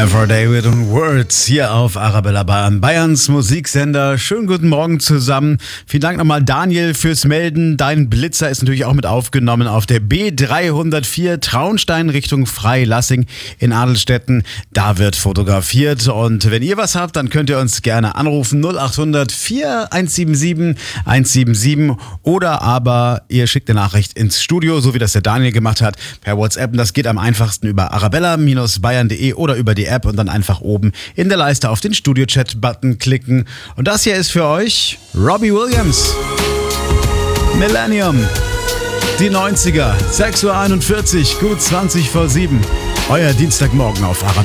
Everyday with Words hier auf Arabella Bayern, Bayerns Musiksender. Schönen guten Morgen zusammen. Vielen Dank nochmal Daniel fürs Melden. Dein Blitzer ist natürlich auch mit aufgenommen auf der B304 Traunstein Richtung Freilassing in Adelstetten. Da wird fotografiert und wenn ihr was habt, dann könnt ihr uns gerne anrufen 0800 4177 177 oder aber ihr schickt eine Nachricht ins Studio, so wie das der Daniel gemacht hat, per WhatsApp. Und das geht am einfachsten über arabella-bayern.de oder über die App und dann einfach oben in der Leiste auf den Studio-Chat-Button klicken. Und das hier ist für euch Robbie Williams. Millennium. Die 90er. 6:41 Uhr, gut 20 vor 7. Euer Dienstagmorgen auf Arabella.